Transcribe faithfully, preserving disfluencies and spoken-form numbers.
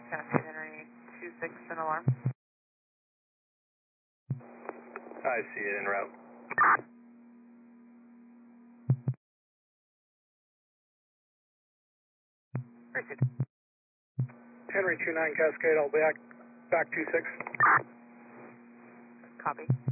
Cascade Henry two six in alarm. I see it en route. Received. Henry two nine Cascade, I'll be back, back two six. Copy.